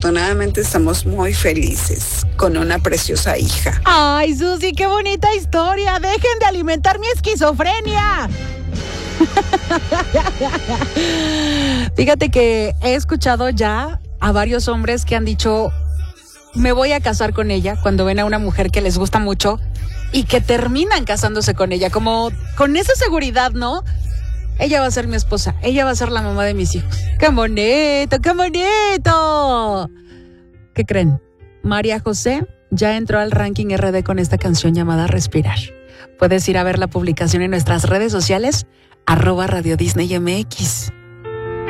afortunadamente estamos muy felices con una preciosa hija. Ay, Susi, qué bonita historia. Dejen de alimentar mi esquizofrenia. Fíjate que he escuchado ya a varios hombres que han dicho, me voy a casar con ella, cuando ven a una mujer que les gusta mucho y que terminan casándose con ella, como con esa seguridad, ¿no? Ella va a ser mi esposa, ella va a ser la mamá de mis hijos. ¡Qué bonito, qué bonito! ¿Qué creen? María José ya entró al ranking RD con esta canción llamada Respirar. Puedes ir a ver la publicación en nuestras redes sociales, @Radio Disney MX.